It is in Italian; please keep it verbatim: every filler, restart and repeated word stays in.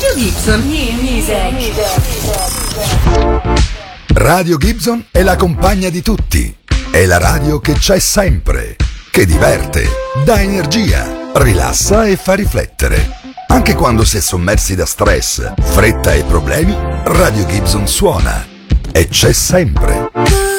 Radio Gibson. New music. Radio Gibson è la compagna di tutti. È la radio che c'è sempre, che diverte, dà energia, rilassa e fa riflettere. Anche quando si è sommersi da stress, fretta e problemi, Radio Gibson suona e c'è sempre.